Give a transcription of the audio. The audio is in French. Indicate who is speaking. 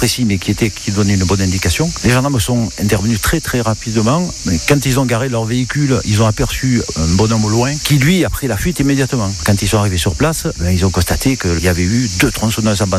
Speaker 1: précis, mais qui donnait une bonne indication. Les gendarmes sont intervenus très très rapidement. Mais quand ils ont garé leur véhicule, ils ont aperçu un bonhomme au loin qui, lui, a pris la fuite immédiatement. Quand ils sont arrivés sur place, ils ont constaté qu'il y avait eu 2 tronçonneuses abandonnées